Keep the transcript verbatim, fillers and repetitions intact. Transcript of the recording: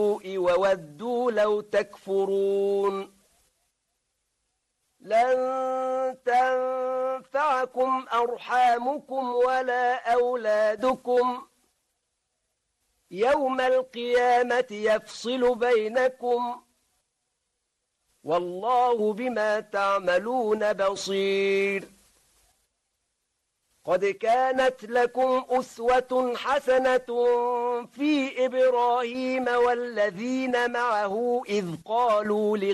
وودوا لو تكفرون لن تنفعكم أرحامكم ولا أولادكم يوم القيامة يفصل بينكم والله بما تعملون بصير قد كانت لكم أسوة حسنة في إبراهيم والذين معه إذ قالوا